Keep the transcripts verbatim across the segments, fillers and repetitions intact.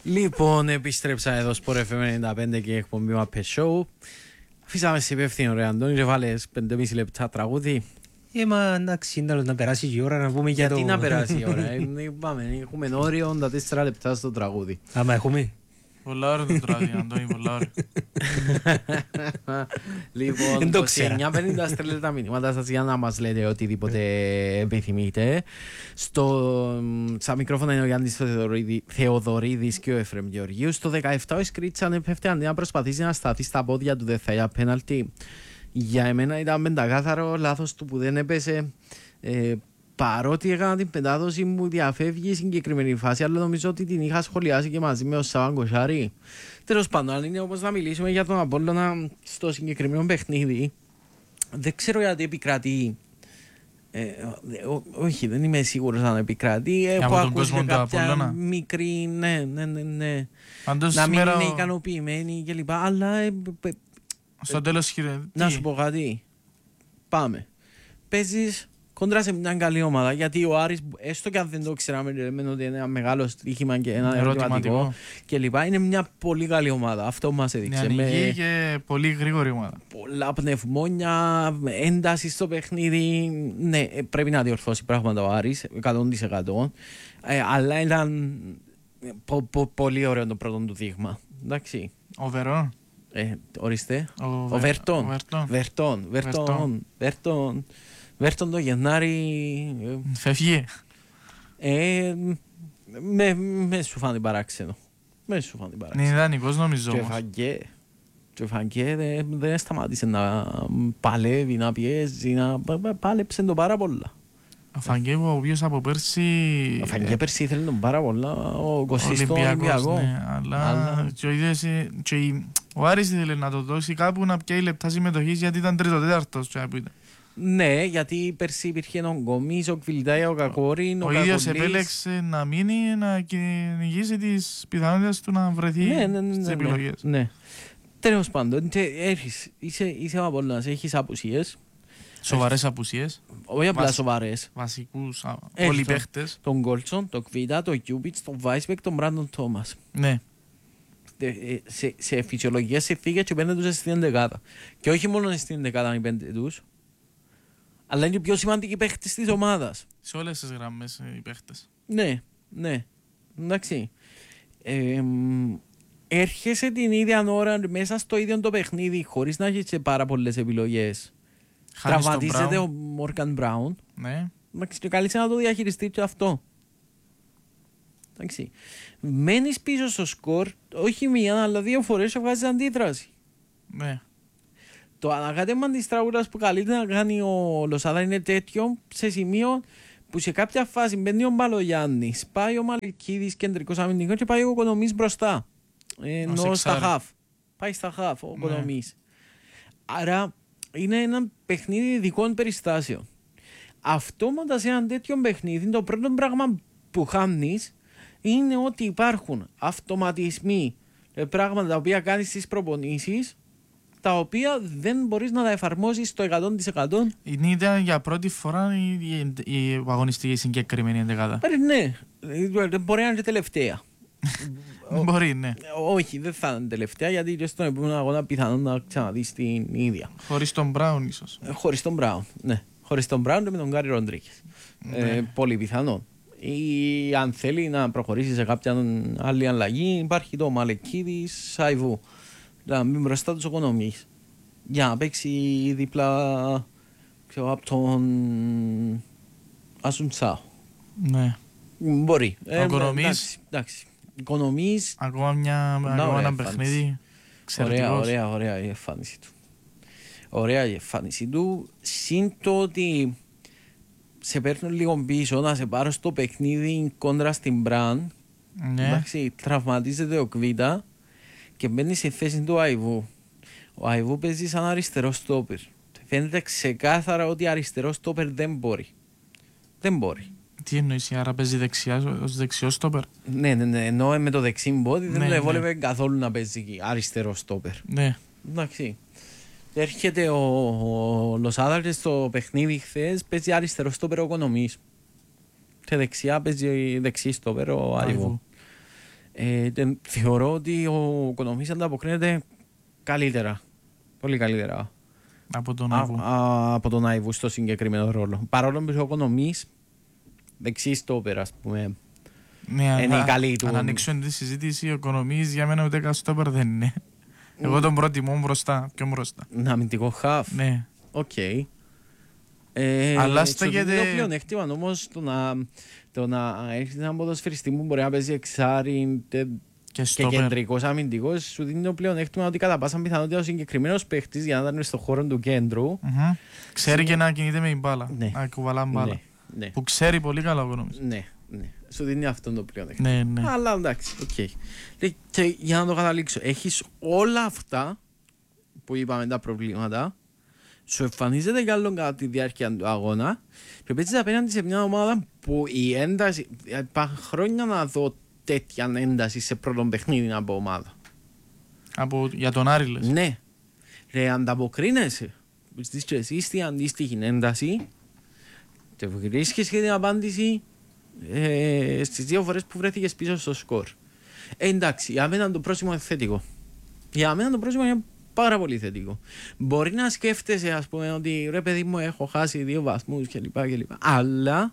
Λοιπόν, επιστρέψα εδώ στο Sport εφ εμ ενενήντα πέντε και εκπομπή Muppet Show. Αφήσαμε σε υπεύθυνο ρε Αντώνη, ρε βάλες πέντε και μισό λεπτά τραγούδι. Ε, μα εντάξει, είναι να περάσει η ώρα να πούμε για το... Γιατί να περάσει η ώρα, ε, πάμε, έχουμε όριο τα τέσσερα λεπτά στο τραγούδι. Άμα έχουμε. Πολλά ώρα το τραγούδι, Αντώνη, πολλά ώρα. Λοιπόν, είκοσι εννιά πενήντα στέλνετε τα μηνύματα σας για να μας λέτε οτιδήποτε επιθυμείτε. Στο, στα μικρόφωνα είναι ο Γιάννης Θεοδωρίδης και ο Εφραίμ Γεωργίου. Στο δεκαεπτά ο Σκρίτσαν επέφτει αντί να προσπαθήσει να σταθεί στα πόδια του, δεν θα για πέναλτι. Για εμένα ήταν πεντακάθαρο λάθος του που δεν έπεσε. Ε, Παρότι έκανα την πεντάδοση μου διαφεύγει η συγκεκριμένη φάση, αλλά νομίζω ότι την είχα σχολιάσει και μαζί με ο Σάββαν Κοσάρη. Τέλος πάντων, αν είναι όπως να μιλήσουμε για τον Απόλλωνα στο συγκεκριμένο παιχνίδι, δεν ξέρω γιατί επικρατεί. Ε, ό, όχι, δεν είμαι σίγουρος αν επικρατεί. Έχω ακούσει κάποια μικρή. Ναι, ναι, ναι. ναι. να σήμερα... μην είναι ικανοποιημένοι κλπ. Αλλά. Ε, ε, στο τέλος, κύριε. Να σου πω κάτι. Πάμε. Παίζεις κόντρα σε μια καλή ομάδα, γιατί ο Άρης, έστω και αν δεν το ξέραμε, λέμε ότι είναι ένα μεγάλο στοίχημα και ένα ερωτηματικό και λοιπά, είναι μια πολύ καλή ομάδα. Αυτό μας έδειξε. Νεανική με... και πολύ γρήγορη ομάδα. Πολλά πνευμόνια, ένταση στο παιχνίδι. Ναι, πρέπει να διορθώσει πράγματα ο Άρης, εκατό τοις εκατό. Ε, αλλά ήταν πο, πο, πολύ ωραίο το πρώτο του δείγμα. Εντάξει. Ο Βερόν. Ε, ορίστε. Ο, ο Βερτόν. Βερτόν. Βερτόν. Βερτόν. Βέρτον το Γενάρη. Φεύγει. Ε, με, με σου φάνει παράξενο. Με σου φάνει παράξενο. Είναι ιδανικός νομίζω όμως. Και Φαγκέ δεν, δεν σταμάτησε να παλεύει, να πιέζει, να πάλεψε τον πάρα πολλά. Ο Φαγκέ ο οποίος από πέρσι... Ο Φαγκέ πέρσι ήθελε τον πάρα πολλά, ο Κωστής στον Ολυμπιακό. Ναι, αλλά, αλλά... Και ο, ίδιος, και ο Άρης ήθελε να το δώσει κάπου να πιέει λεπτά συμμετοχής γιατί ήταν τρίτο τέταρτος. Ναι, γιατί πέρσι υπήρχε ο Γκομής, ο Κβιλτάια, ο Κακόριν, ο, ο ίδιος επέλεξε να μείνει, να κυνηγήσει τις πιθανότητες του να βρεθεί ναι, ναι, ναι, στις ναι, επιλογές. Ναι, ναι. Τέλος πάντων, είσαι, είσαι ο Απόλλωνας, έχεις απουσίες. Σοβαρές απουσίες. Όχι απλά σοβαρές. Βασικούς πολυπαίχτες. Τον Γκόλτσον, τον Κβίτα, τον Κιούμπιτς, τον Βάισμπεκ, τον Μπράντον Τόμας. Ναι. Σε, σε φυσιολογικές συνθήκες και πέντε τους στην ενδεκάδα. Και όχι μόνο στην ενδεκάδα οι πέντε τους, αλλά είναι οι πιο σημαντικοί παίχτες της ομάδας. Σε όλες τις γραμμές οι παίχτες. Ναι, ναι. Εντάξει. Ε, έρχεσαι την ίδια ώρα μέσα στο ίδιο το παιχνίδι χωρίς να έχεις πάρα πολλές επιλογές. Τραυματίζεται ο Μόργκαν Μπράουν. Ναι. Εντάξει, και καλείσαι να το διαχειριστεί και αυτό. Εντάξει. Μένεις πίσω στο σκορ, όχι μία αλλά δύο φορές και βγάζεις αντίδραση. Ναι. Το ανακάτεμα της τραγούδας που καλείται να κάνει ο Λοσάδα είναι τέτοιο σε σημείο που σε κάποια φάση μπαίνει ο Μπαλογιάννης, πάει ο Μαλκίδης κεντρικός αμυντικός και πάει ο Οικονομής μπροστά. Ενώ στα χαφ. Πάει στα χαφ ο Οικονομής. Ναι. Άρα είναι ένα παιχνίδι ειδικών περιστάσεων. Αυτόματα σε ένα τέτοιο παιχνίδι το πρώτο πράγμα που χάνεις είναι ότι υπάρχουν αυτοματισμοί, πράγματα τα οποία κάνεις στις προπονήσεις, τα οποία δεν μπορείς να τα εφαρμόσεις στο εκατό τοις εκατό. Είναι για πρώτη φορά η, η, η αγωνιστική συγκεκριμένη εντεκάδα. Ναι, μπορεί να είναι και τελευταία. Μπορεί, ναι. Όχι, δεν θα είναι τελευταία, γιατί και στον επόμενο αγώνα πιθανόν να ξαναδείς την ίδια. Χωρίς τον Μπράουν ίσως. Χωρίς τον Μπράουν, ναι. Χωρίς τον Μπράουν και με τον Γκάρι Ροντρίκες. Ναι. Ε, πολύ πιθανόν. Ή αν θέλει να προχωρήσει σε κάποια άλλη αλλαγή, υπάρχει το Μαλεκίδης Σαϊβού. Να μπει μπροστά τους οικονομείς. Για να παίξει δίπλα ξέρω, από τον Ασουντσάο. Ναι. Μπορεί. Ο Οικονομής. Εντάξει. Οικονομής. Ακόμα μια, ακόμα ένα παιχνίδι. Ωραία, ωραία, ωραία η εμφάνιση του. Ωραία η εμφάνιση του. Συν το ότι σε παίρνουν λίγο πίσω να σε πάρω στο παιχνίδι κόντρα στην Μπραν. Ναι. Εντάξει, τραυματίζεται ο Κβίτα και μπαίνει στη θέση του Αϊβού. Ο Αϊβού παίζει σαν αριστερό στόπερ. Φαίνεται ξεκάθαρα ότι αριστερό στόπερ δεν μπορεί. Δεν μπορεί. Τι εννοείς, άρα παίζει δεξιά ως δεξιό στόπερ. Ναι, ναι, ναι, ενώ με το δεξί μπόδι δεν ναι, το εβόλευε ναι. καθόλου να παίζει αριστερό στόπερ. Ναι. Εντάξει. Έρχεται ο, ο Λοσάδα και στο παιχνίδι χθες παίζει αριστερό στόπερ ο Οικονομής. Και δεξιά παίζει δεξί στόπερ ο Αϊβού. Ε, θεωρώ ότι ο Οικονομής ανταποκρίνεται καλύτερα. Πολύ καλύτερα. Από τον Άιβου. Από τον Άιβου στο συγκεκριμένο ρόλο. Παρόλο που ο Οικονομής δεξί στόπερ, ας πούμε. Ναι, είναι η καλή του. Αν ανοίξουν τη συζήτηση, ο Οικονομής για μένα ούτε καστόπερ δεν είναι. Εγώ τον προτιμώ μπροστά, πιο μπροστά. Να αμυντικό χαφ. Ναι. Οκ. Okay. Ε, Αλλά στέκεται... Το πλεονέκτημα όμως το να, το να έχεις έναν ποδοσφαιριστή που μπορεί να παίζει εξάρι και, και, και κεντρικός αμυντικός, σου δίνει το πλεονέκτημα ότι κατά πάσα πιθανότητα ο συγκεκριμένος παίχτης για να ήταν στον χώρο του κέντρου. Mm-hmm. Ξέρει και να κινείται με την μπάλα. Ναι. Να κουβαλά μπάλα. Ναι. Ναι. Που ξέρει πολύ καλά ο Οικονομής. Ναι, ναι. Σου δίνει αυτό το πλεονέκτημα. Ναι, ναι. Αλλά εντάξει, οκ. Okay. Και για να το καταλήξω, έχεις όλα αυτά που είπαμε τα προβλήματα, σου εμφανίζεται κι άλλο κατά τη διάρκεια του αγώνα και παίζεις απέναντι σε μια ομάδα που η ένταση, υπάρχουν χρόνια να δω τέτοια ένταση σε πρώτο παιχνίδι από ομάδα. Από, για τον Άρη λες. Ναι. Ρε, ανταποκρίνεσαι. Στείς και εσύ στην αντίστοιχη ένταση και βρίσκεις και την απάντηση ε, στις δύο φορές που βρέθηκες πίσω στο σκορ. Ε, εντάξει, για μένα το πρόσημο είναι θετικό. Για μένα το πρόσημο είναι πάρα πολύ θετικό. Μπορεί να σκέφτεσαι, ας πούμε, ότι ρε παιδί μου, έχω χάσει δύο βαθμούς κλπ. κλπ. Αλλά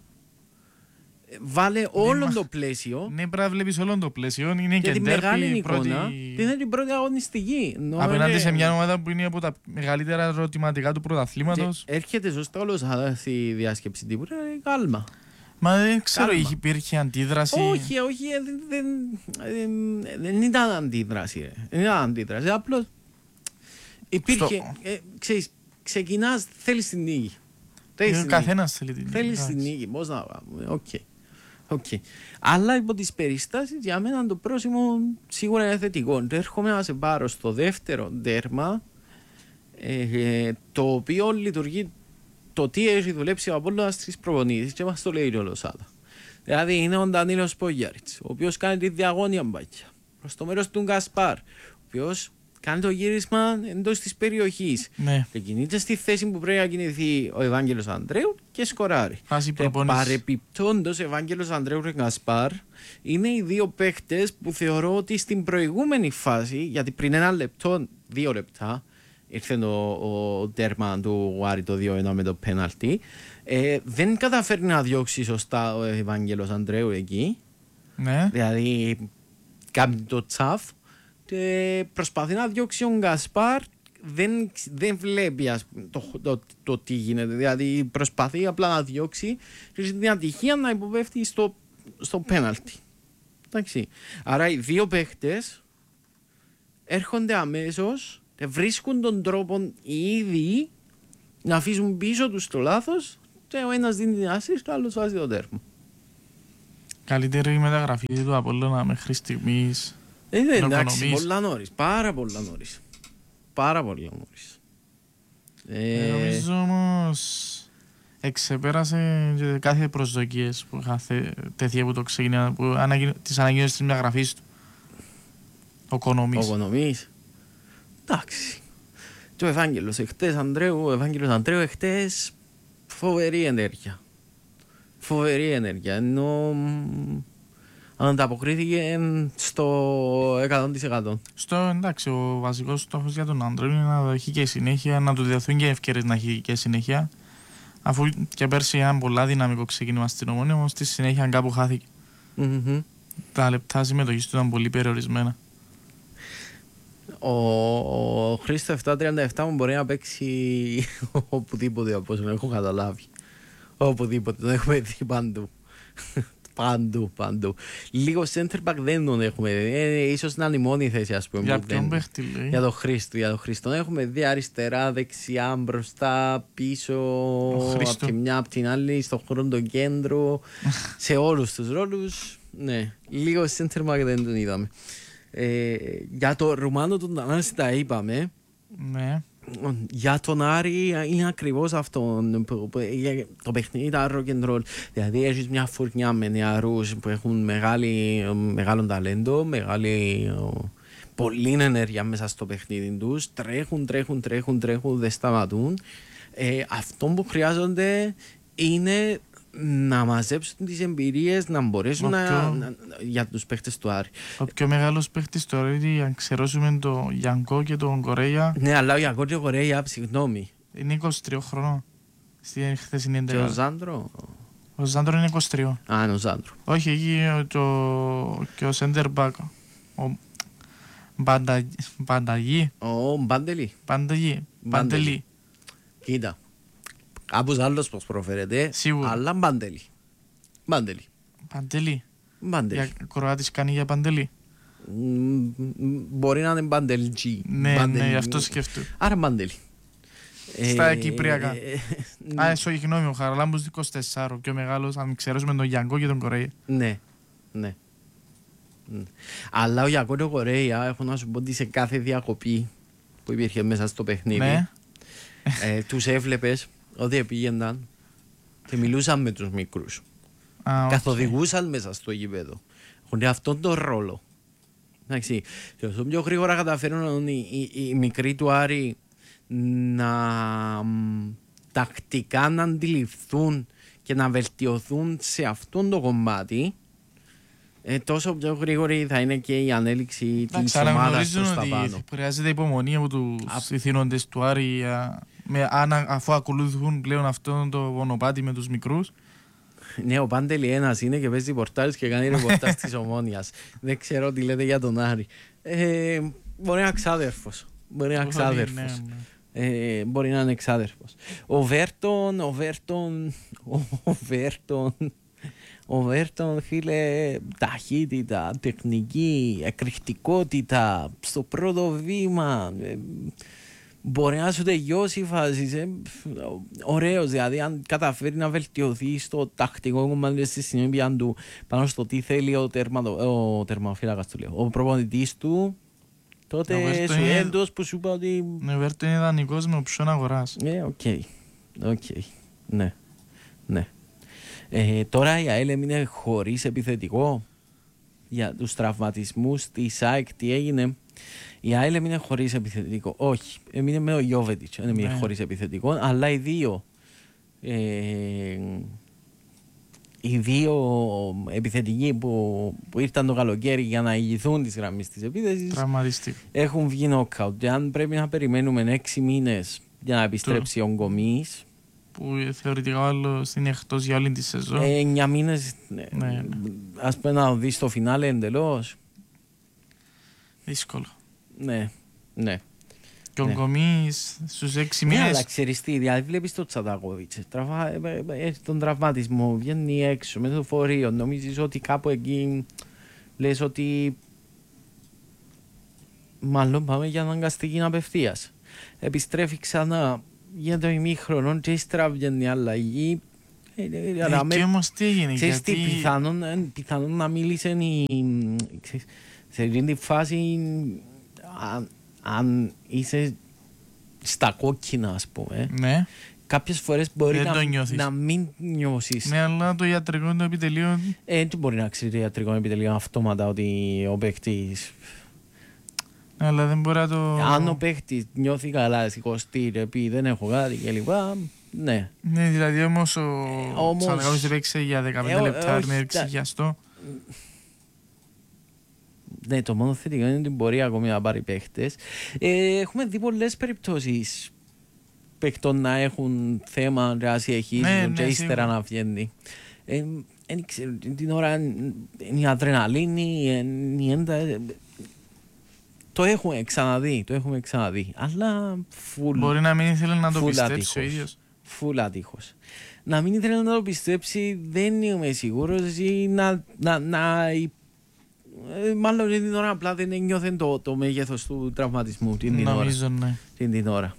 βάλε όλο ναι, το πλαίσιο. Ναι, πρέπει να βλέπεις όλο το πλαίσιο. Είναι και, και τη μεγάλη πρώτη... εικόνα. Τι είναι την πρώτη αγωνιστική. Απέναντι σε μια ομάδα που είναι από τα μεγαλύτερα ερωτηματικά του πρωταθλήματος. Έρχεται σωστά όλος η διάσκεψη τύπου. Ρε, κάλμα. Μα δεν ξέρω, είχε, υπήρχε αντίδραση. Όχι, όχι, δεν, δεν, δεν, δεν ήταν αντίδραση. Δεν ήταν αντίδραση. Απλώς υπήρχε. Στο... Ε, ξέρεις, ξεκινάς, θέλεις την νίκη. Ο καθένας θέλει την νίκη. Θέλεις την νίκη. Πώς να πάμε. Οκ. Okay. Okay. Αλλά υπό τις περιστάσεις για μένα το πρόσημο σίγουρα είναι θετικό. Έρχομαι να σε πάρω στο δεύτερο τέρμα, ε, το οποίο λειτουργεί το τι έχει δουλέψει ο Απόλλωνας στις προπονήσεις και μας το λέει ο Λοσάδα. Δηλαδή είναι ο Ντανίλος Πογιάριτς, ο οποίος κάνει τη διαγώνια μπάκια προς το μέρος του Γκασπάρ, ο οποίος κάνει το γύρισμα εντός της περιοχής. Ναι. Και κινείται στη θέση που πρέπει να κινηθεί ο Ευάγγελος Ανδρέου και σκοράρει. Παρεπιπτόντως, ο Ευάγγελος Ανδρέου και Γκασπάρ είναι οι δύο παίχτες που θεωρώ ότι στην προηγούμενη φάση, γιατί πριν ένα λεπτό, δύο λεπτά, ήρθε το, ο τέρμα του Άρη το δύο ένα με το πέναλτι, ε, δεν καταφέρει να διώξει σωστά ο Ευάγγελος Ανδρέου εκεί. Ναι. Δηλαδή, κάνει το τσαφ. Και προσπαθεί να διώξει ο Γκασπάρ, δεν, δεν βλέπει ας, το, το, το, το τι γίνεται. Δηλαδή προσπαθεί απλά να διώξει και την ατυχία να υποπέφτει στο, στο πέναλτι. Εντάξει. Άρα οι δύο παίχτες έρχονται αμέσως και βρίσκουν τον τρόπο ήδη να αφήσουν πίσω τους το λάθος και ο ένας δίνει την άσυση και ο άλλος βάζει το τέρμα. Καλύτερη μεταγραφή του Απόλλωνα μέχρι στιγμής. Είναι εντάξει, πολλά νωρίς, πάρα πολλά νωρίς. Πάρα πολλά νωρίς. Ε, νομίζω όμως εξεπέρασε και κάθε προσδοκίες που είχα τεθεί από το ξεκίνημα, που αναγυ... τις ανακοίνωσες της μεταγραφής του. Ο Οικονομής. Ο Οικονομής. Εντάξει. Και ο Ευάγγελος εχθές, Ανδρέου, ο Ευάγγελος Ανδρέου εχθές, φοβερή ενέργεια. Φοβερή ενέργεια, ενώ ανταποκρίθηκε στο εκατό τοις εκατό. Στο εντάξει, ο βασικός στόχος για τον Ανδρέου είναι να έχει και συνέχεια, να του διαθούν και ευκαιρίες να έχει και συνέχεια. Αφού και πέρσι ένα πολλά δυναμικό ξεκίνημα στην Ομόνια, όμως στη συνέχεια κάπου χάθηκε. Mm-hmm. Τα λεπτά συμμετοχής του ήταν πολύ περιορισμένα. Ο, ο Χρήστο επτακόσια τριάντα επτά μου μπορεί να παίξει οπουδήποτε, όπως έχω καταλάβει. Οπουδήποτε, τον έχουμε δει παντού. Παντού, παντού. Λίγο center back δεν τον έχουμε δει. Ε, ίσως να είναι η μόνη θέση, ας πούμε. Για ποιον παίχτη λέει. Για τον Χρήστο. Για τον Χρήστο. Τον έχουμε δει αριστερά, δεξιά, μπροστά, πίσω, από τη μια, από την άλλη, στον χώρο του κέντρου. Σε όλους τους ρόλους. Ναι, λίγο center back δεν τον είδαμε. Ε, για το Ρουμάνο του Ντανάση τα είπαμε. Ναι. Για τον Άρη είναι ακριβώς αυτό το παιχνίδι, τα rock and roll. Δηλαδή έχεις μια φουρνιά με νεαρούς που έχουν μεγάλη, μεγάλο ταλέντο, μεγάλη, πολλή ενέργεια μέσα στο παιχνίδι τους. Τρέχουν, τρέχουν, τρέχουν, τρέχουν, δεν σταματούν. Ε, αυτό που χρειάζονται είναι να μαζέψουν τις εμπειρίες, να μπορέσουν να, πιο... να, για τους παίχτες του Άρη. Ο πιο μεγάλος παίχτης του Άρη, αν ξερώσουμε τον Γιανκό και τον Κορέια. Ναι, αλλά ο Γιανκό και ο Κορέια, συγγνώμη. Είναι είκοσι τρία χρονών. Στη χθεσινή εντεκάδα. Και ο Ζάντρο. Ο Ζάντρο είναι είκοσι τρία. Α, είναι ο Ζάντρο. Όχι, εκεί το... και ο Σέντερ Μπακ. Ο Μπαντα... Μπανταγί. Ο Μπαντελή. Μπανταγί. Μπαντελή. Κοίτα. Κάπως άλλος πως προφέρεται. Σίγουρα. Αλλά Μπαντελή. Μπαντελή. Μπαντελή. Μπαντελή. Για Κροάτης κάνει για Μπαντελή. Mm, μπορεί να είναι Μπαντελτζή. Ναι, Μπαντελή. Ναι, αυτό σκέφτομαι. Άρα Μπαντελή. Στα ε, Κυπριακά. Ε, Α, συγγνώμη, γνώμη, ο Χαραλάμπους είκοσι τέσσερα, ο πιο μεγάλος, αν ξέρουμε τον Γιανκό και τον Κορέια. Ναι, ναι. Αλλά ο Γιανκό και ο Κορέια, έχω να σου πω ότι σε κάθε διακοπή που υπήρχε μέσα στο παιχνίδι, ναι. ε, τους έβλεπες ότι πήγαιναν και μιλούσαν με τους μικρούς. Α, καθοδηγούσαν okay. μέσα στο γήπεδο. Έχουν αυτόν τον ρόλο. Εντάξει, και όσο πιο γρήγορα καταφέρουν οι, οι, οι μικροί του Άρη να μ, τακτικά να αντιληφθούν και να βελτιωθούν σε αυτόν το κομμάτι, ε, τόσο πιο γρήγορη θα είναι και η ανέλυξη της ομάδας προς τα πάνω. Χρειάζεται υπομονή από τους ηθήνοντες του Άρη με, αν, αφού ακολουθούν πλέον αυτό το μονοπάτι με τους μικρούς. Ναι, ο Πάντελη ένας είναι και παίζει πορτάρις και κάνει ρεπορτάζ της Ομόνοιας. Δεν ξέρω τι λέτε για τον Άρη. Ε, μπορεί να είναι ξάδερφος. Μπορεί να είναι ξάδερφος. Ε, μπορεί να είναι εξάδερφος. Ο Βέρτον, ο Βέρτον, ο Βέρτον, ο Βέρτον, φίλε, ταχύτητα, τεχνική, εκρηκτικότητα, στο πρώτο βήμα, ε, μπορεί να σου τελειώσει η φάση, ε, ωραίος, δηλαδή αν καταφέρει να βελτιωθεί στο τακτικό κομμάτι στη συνέπεια του πάνω στο τι θέλει ο, τερματο, ο τερμαφύλακας του, λέω, ο προπονητής του, τότε σου έντος που σου είπα ότι... Ο Βέρτον είναι δανεικός με οψιόν αγοράς. Ναι, οκ. Οκ. Ναι. Ναι. Ε, τώρα η ΑΕΛ έμεινε χωρίς επιθετικό. Για τους τραυματισμούς της ΑΕΚ τι έγινε. Η ΑΕΛ έμεινε χωρίς επιθετικό. Όχι. Έμεινε με ο Γιώβετιτς. Δεν έμεινε ναι. χωρίς επιθετικό. Αλλά οι δύο... Ε, οι δύο επιθετικοί που, που ήρθαν το καλοκαίρι για να ηγηθούν της γραμμής της επίθεσης έχουν βγει νοκάουτ. Και αν πρέπει να περιμένουμε έξι μήνες για να επιστρέψει ο Γκομής, που θεωρητικά ο άλλος είναι εκτός για όλη τη σεζόν, ε, εννιά μήνες, ναι, ναι. Ας πούμε να δεις το φινάλε εντελώς. Δύσκολο. Ναι, ναι. Και ο Γκομής στους έξι μήνες... Ναι, αλλά ξέρεις τι, δηλαδή βλέπεις τον Τσατακόβιτς, έχει τον τραυματισμό, βγαίνει έξω με το φορείο, νομίζεις ότι κάπου εκεί λες ότι μάλλον πάμε για αναγκαστική απευθείας. Επιστρέφει ξανά για το ημίχρονο και ύστερα βγαίνει αλλαγή. Ναι, και όμως τι έγινε, ξέρεις γιατί... τι, πιθανόν, πιθανόν να μίλησε η, ξέρεις, σε αυτή τη φάση αν, αν είσαι στα κόκκινα, ας πούμε, ναι. κάποιες φορές μπορεί να, να μην νιώσεις. Ναι, αλλά το ιατρικό το επιτελείο... Ε, τι μπορεί να ξέρει το ιατρικό επιτελείο αυτόματα ότι ο παίκτης... Ναι, αλλά δεν μπορεί να το... Αν ο παίκτης νιώθει καλά, σηκωστεί, επειδή δεν έχω κάτι κλπ. Ναι. Ναι, δηλαδή όμως ο Τσανακάβης έπαιξε για δεκαπέντε ε, λεπτά, ε, είναι ψυχιαστό. Ναι, το μόνο θετικό είναι ότι μπορεί ακόμη να πάρει παίχτες. Ε, έχουμε δει πολλές περιπτώσεις παίχτων να έχουν θέμα να συνεχίζουν ναι, και ναι, ύστερα να βγαίνει. Ε, δεν ξέρω, την ώρα είναι η αδρεναλίνη, είναι η έντα... Το έχουμε ξαναδεί, το έχουμε ξαναδεί, αλλά φουλ... Μπορεί να μην ήθελε να το πιστέψει ο ίδιος. Φουλ άτυχος. Να μην ήθελε να το πιστέψει, δεν είμαι σίγουρος ή να... να, να μάλλον την ώρα απλά δεν ένιωθε το, το μέγεθος του τραυματισμού την, την Νομίζω, ώρα. Ναι. Την, την ώρα.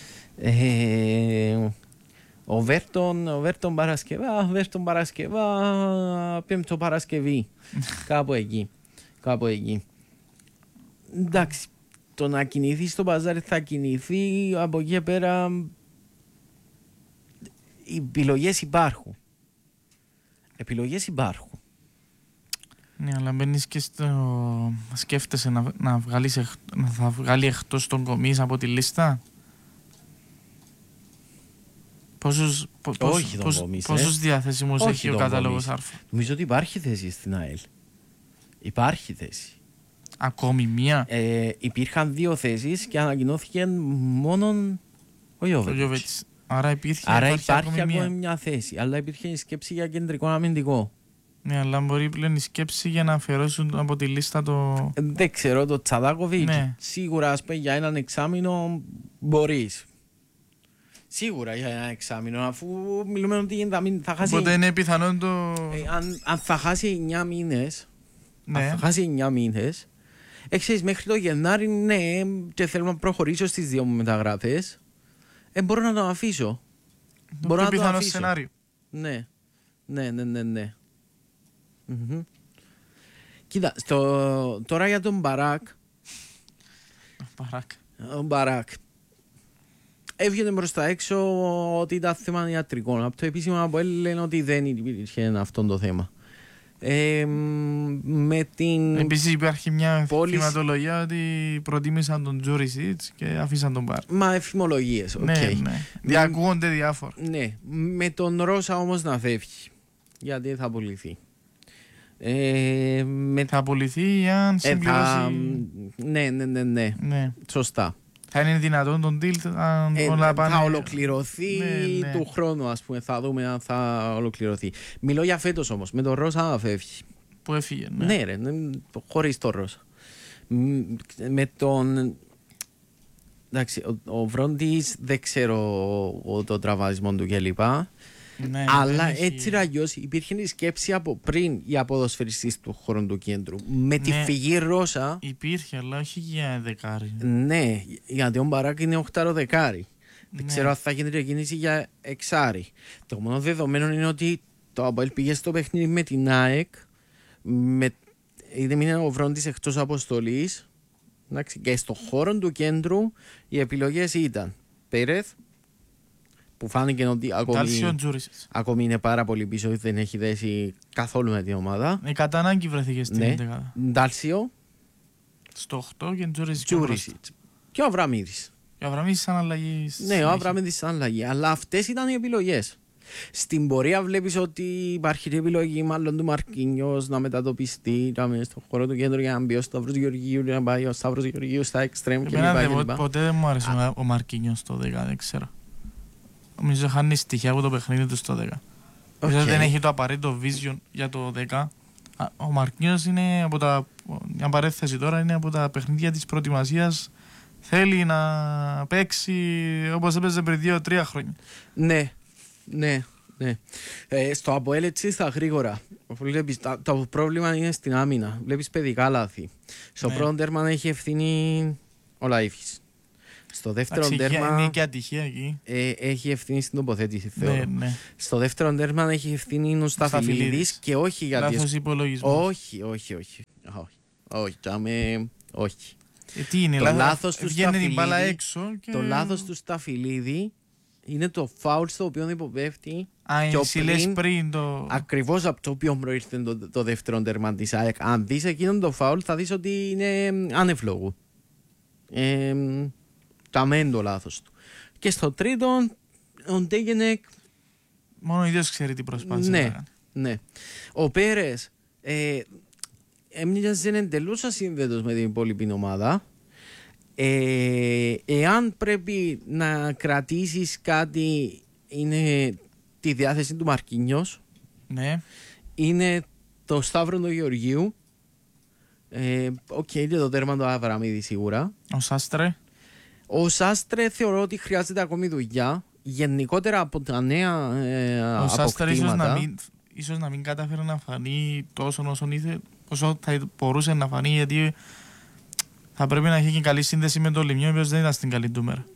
Ε, ο Βέρτον, ο Βέρτον Παρασκευά, Βέρτον Παρασκευά, Πέμπτο Παρασκευή. Κάπου εκεί. Κάπου εκεί. Εντάξει, το να κινηθεί στο μπαζάρι θα κινηθεί, από εκεί πέρα οι επιλογές υπάρχουν. Επιλογές υπάρχουν. Ναι, αλλά μπαίνεις και στο... σκέφτεσαι να, να, βγάλεις εκ... να θα βγάλει εκτός τον Γκομής από τη λίστα. Πόσους, πο, Όχι τον πόσους, Κομίς, πόσους ε. διαθέσιμους Όχι έχει ο τον κατάλογος Κομίς. Α. Νομίζω ότι υπάρχει θέση στην ΑΕΛ. Υπάρχει θέση. Ακόμη μία. Ε, υπήρχαν δύο θέσεις και ανακοινώθηκε μόνο ο Ο Γιώβετιτς. Γιώβετιτς. Άρα υπήρχε, Άρα υπάρχει, υπάρχει ακόμη ακόμα μία. μια θέση, αλλά υπήρχε η σκέψη για κεντρικό αμυντικό. Ναι, αλλά μπορεί πλέον η σκέψη για να αφιερώσουν από τη λίστα το. Ε, Δεν ξέρω, το Τσαδάκοβιτς. Ναι. Σίγουρα, ας πούμε, για έναν εξάμηνο μπορείς. Σίγουρα για ένα εξάμηνο, αφού μιλούμε ότι θα, μην- θα χάσει. Οπότε είναι πιθανόν το. Ε, αν, αν θα χάσει εννιά μήνες, Ναι. αν θα χάσει εννιά μήνες, έξερες μέχρι το Γενάρη, ναι, και θέλω να προχωρήσω στις δύο μου μεταγραφές, ε, μπορώ να το αφήσω. Το μπορώ πιο να το πιθανό αφήσω. σενάριο. Ναι, ναι, ναι, ναι, ναι. Μμμ. Κοίτα, στο, τώρα για τον Μπαράκ, Παράκ. ο Μπαράκ έβγαινε προς τα έξω ότι ήταν θέμα ιατρικών. Από το επίσημο από έλ λένε ότι δεν υπήρχε αυτό το θέμα. Ε, με την... Επίσης υπάρχει μια Πώληση- θυματολογία ότι προτίμησαν τον Τζούρισιτς και αφήσαν τον Μπαρ. Μα εφημολογίες, οκ. Ναι, ναι. Διακούγονται διάφορα. Ναι, με τον Ρώσα όμως να φεύγει. Γιατί θα πουληθεί. Ε, με... Θα απολυθεί αν ε, συμπληρώσει. θα... Ναι, ναι, ναι, ναι. Ναι. Σωστά. Θα είναι δυνατόν τον deal αν Ε, όλα πάνε. θα ολοκληρωθεί Ναι, ναι. του χρόνου, ας πούμε. Θα δούμε αν θα ολοκληρωθεί. Μιλώ για φέτος όμως. Με τον Ρώσα θα φεύγει. Που έφυγε. Ναι. Ναι, ρε, ναι, χωρίς τον Ρώσα. Μ, Με τον... Εντάξει, ο, ο Βρόντις δεν ξέρω ο, τον τραυματισμό του κλπ. Ναι, Αλλά δεν έχει- έτσι ραγιώς υπήρχε η σκέψη από πριν για ποδοσφαιριστής του χώρου του κέντρου. Με τη Ναι. φυγή Ρώσα, Υπήρχε, αλλά όχι για δεκάρι. ναι, γιατί ο Μπαράκ είναι οχτάρο δεκάρι. Δεν Ναι. ξέρω αν θα γίνεται κίνηση για εξάρι. Το μόνο δεδομένο είναι ότι το ΑΠΟΕΛ πήγε στο παιχνίδι με την ΑΕΚ. Με... Είτε μείνει ο Βρόντις εκτός αποστολής. Εντάξει, και στο χώρο του κέντρου οι επιλογές ήταν Πέρεθ, που φάνηκε ότι ακόμη, Κάλσιο Τζούρισιτς. ακόμη είναι πάρα πολύ πίσω, δεν έχει δέσει καθόλου με την ομάδα. Η κατά ανάγκη βρέθηκε στην Ναι. έντεκα. Ντάλσιο, Στο οκτώ και Τζούρισιτς πιο μπροστά. Τζούρισιτς και ο Αβραμίδης. Και ο Αβραμίδης σαν αλλαγή. στη Ναι, ο συνέχεια. Αβραμίδης σαν αλλαγή. Αλλά αυτές ήταν οι επιλογές. Στην πορεία βλέπεις ότι υπάρχει η επιλογή μάλλον του Μαρκίνιος να μετατοπιστεί να μείνει στον χώρο του κέντρου για να μπει ο Σταύρος Γεωργίου, να πάει ο Σταύρος Γεωργίου στα εξτρέμ Εμένα δεν- κλπ. ποτέ δεν μου άρεσε ο- ο Μαρκίνιος στο δέκα, δεν ξέρω. Νομίζω χάνει στοιχεία από το παιχνίδι του στο δέκα. Νομίζω Οκ. δεν έχει το απαραίτητο vision για το δέκα. Α, Ο Μαρκίνιος είναι από τα. Μια παρέθεση τώρα είναι από τα παιχνίδια της προετοιμασίας. Θέλει να παίξει όπως έπαιζε πριν δύο τρία χρόνια. Ναι, ναι, ναι. Ε, στο ΑΠΟΕΛ έτσι στα γρήγορα. Βλέπεις, τα- το πρόβλημα είναι στην άμυνα. Βλέπεις παιδικά λάθη. Στο Ναι. πρώτο τέρμα έχει ευθύνη ο Λαΐφης. Στο δεύτερο Εντάξει, είναι τέρμα και ατυχία εκεί. ε, έχει ευθύνη στην τοποθέτηση, θεωρώ. Ναι, ναι. Στο δεύτερο τέρμα έχει ευθύνη ο Σταφυλίδης Σταφυλίδης. και όχι γιατί. Λάθος υπολογισμό. Όχι, όχι, όχι. Όχι, όχι, τζάμε, όχι. Ε, τι είναι, Το λάθος, λάθος του βγαίνει την μπάλα Σταφυλίδη- έξω και... Το λάθος του Σταφυλίδη είναι το φάουλ στο οποίο υποπέφτει Α, πιο εσύ λες πριν- πριν το... ακριβώς από το οποίο προήρθε το, το δεύτερο τέρμα της ΑΕΚ. Αν δεις εκείνον το φάουλ θα δεις ότι είναι άνευ-λόγου. Ε, ταμέν το λάθος του. Και στο τρίτο, ο Ντέγενεκ, Μόνο ο ίδιος ξέρει τι προσπάθησε ναι, να κάνει. ναι. Ο Πέρες ε, έμοιαζε εντελώς ασύνδετος με την υπόλοιπη ομάδα. Ε, εάν πρέπει να κρατήσεις κάτι, είναι τη διάθεση του Μαρκίνιος, Ναι. είναι το Σταύρο του Γεωργίου. Ε, Οκ, και το τέρμα του Αβραμίδη σίγουρα. Ο Σάστρε. Ο Σάστρε θεωρώ ότι χρειάζεται ακόμη δουλειά. Γενικότερα από τα νέα ε, Ο Σάστρε ίσως να, αποκτήματα. μην, ίσως να μην κατάφερε να φανεί τόσο όσο, ήθε, όσο θα μπορούσε να φανεί, γιατί θα πρέπει να έχει και καλή σύνδεση με τον Λιμιό, ο οποίος δεν ήταν στην καλή του μέρα.